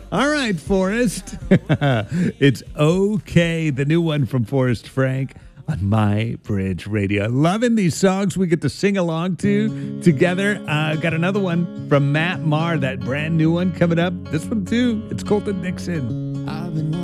All right, Forrest. It's okay. The new one from Forrest Frank on My Bridge Radio. Loving these songs we get to sing along to together. Got another one from Matt Maher, that brand new one coming up. This one too. It's Colton Dixon.